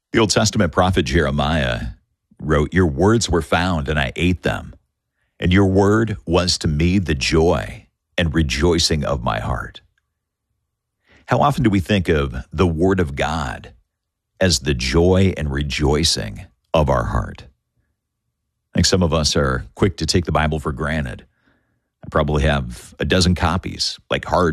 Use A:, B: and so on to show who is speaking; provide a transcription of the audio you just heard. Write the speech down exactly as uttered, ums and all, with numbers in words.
A: The Old Testament prophet Jeremiah wrote, "Your words were found, and I ate them, and your word was to me the joy and rejoicing of my heart." How often do we think of the Word of God as the joy and rejoicing of our heart? I think some of us are quick to take the Bible for granted. I probably have a dozen copies, like hard